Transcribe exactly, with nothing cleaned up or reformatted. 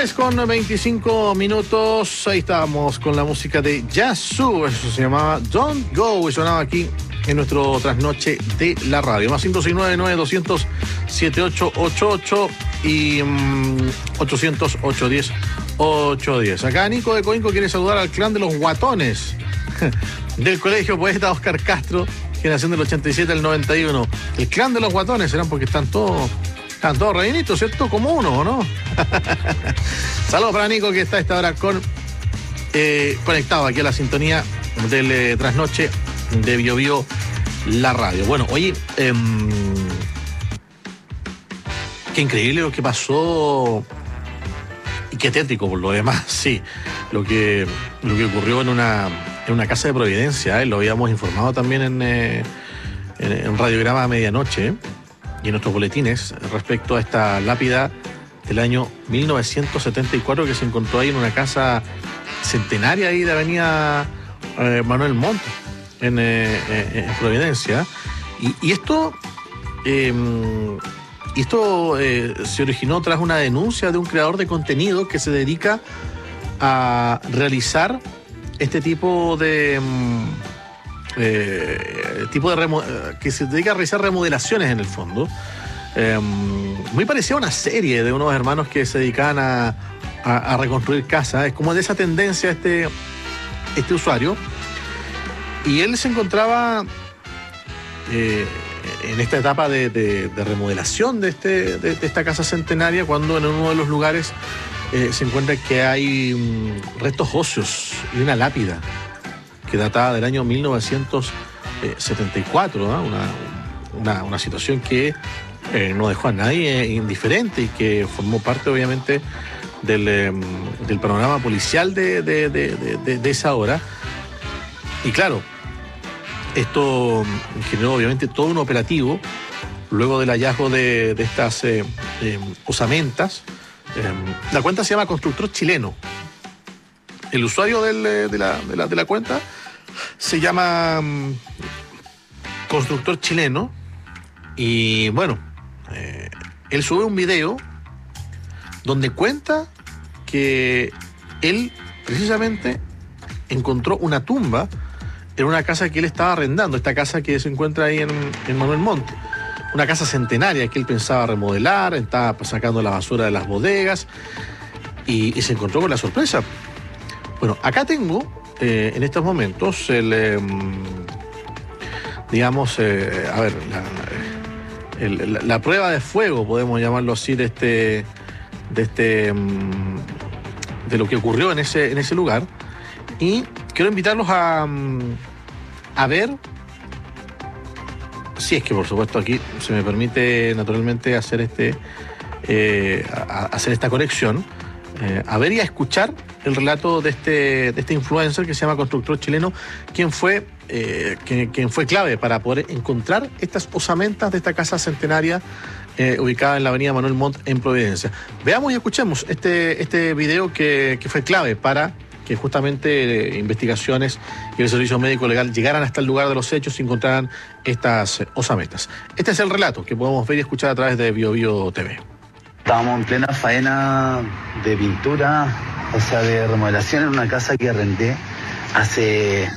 Tres con veinticinco minutos, ahí estábamos con la música de Yazoo, eso se llamaba Don't Go, y sonaba aquí en nuestro trasnoche de la radio. Más cinco seis nueve, nueve doscientos, setenta y ocho ochenta y ocho y um, ochocientos, ochocientos diez, ochocientos diez. Acá Nico de Coinco quiere saludar al clan de los guatones del colegio Poeta Oscar Castro, generación del ochenta y siete al noventa y uno. El clan de los guatones serán porque están todos... Están todos reinitos, ¿cierto? Como uno, ¿no? Saludos para Nico, que está a esta hora con, eh, conectado aquí a la sintonía del eh, trasnoche de Bio Bio, la radio. Bueno, oye, eh, qué increíble lo que pasó y qué tétrico por lo demás, sí. Lo que, lo que ocurrió en una, en una casa de Providencia, ¿eh? Lo habíamos informado también en, eh, en, en Radiograma a Medianoche, ¿eh? Y en nuestros boletines respecto a esta lápida del año mil novecientos setenta y cuatro que se encontró ahí en una casa centenaria ahí de Avenida eh, Manuel Montt en, eh, en Providencia. Y, y esto, eh, y esto eh, se originó tras una denuncia de un creador de contenido que se dedica a realizar este tipo de... Eh, tipo de remo- que se dedica a realizar remodelaciones en el fondo, eh, muy parecida a una serie de unos hermanos que se dedicaban a, a, a reconstruir casas. Es como de esa tendencia este, este usuario, y él se encontraba eh, en esta etapa de, de, de remodelación de, este, de, de esta casa centenaria, cuando en uno de los lugares eh, se encuentra que hay um, restos óseos y una lápida que databa del año mil novecientos setenta y cuatro, ¿eh? una, una, una situación que eh, no dejó a nadie indiferente y que formó parte obviamente del, eh, del panorama policial de, de, de, de, de esa hora. Y claro, esto generó obviamente todo un operativo luego del hallazgo de, de estas eh, eh, osamentas. Eh, la cuenta se llama Constructor Chileno. El usuario del, de, la, de, la, de la cuenta se llama um, Constructor Chileno, y bueno, eh, él sube un video donde cuenta que él precisamente encontró una tumba en una casa que él estaba arrendando, esta casa que se encuentra ahí en, en Manuel Montt, una casa centenaria que él pensaba remodelar, estaba sacando la basura de las bodegas y, y se encontró con la sorpresa. Bueno, acá tengo eh, en estos momentos el, eh, digamos, eh, a ver, la, el, la, la prueba de fuego, podemos llamarlo así, de este, de este, de lo que ocurrió en ese, en ese lugar. Y quiero invitarlos a, a ver, si es que por supuesto aquí se me permite naturalmente hacer este, eh, a, a hacer esta conexión. Eh, a ver y a escuchar el relato de este, de este influencer que se llama Constructor Chileno, quien fue, eh, quien, quien fue clave para poder encontrar estas osamentas de esta casa centenaria eh, ubicada en la avenida Manuel Montt en Providencia. Veamos y escuchemos este, este video que, que fue clave para que justamente eh, investigaciones y el servicio médico legal llegaran hasta el lugar de los hechos y encontraran estas eh, osamentas. Este es el relato que podemos ver y escuchar a través de Bio Bio T V. Estábamos en plena faena de pintura, o sea, de remodelación en una casa que arrendé hace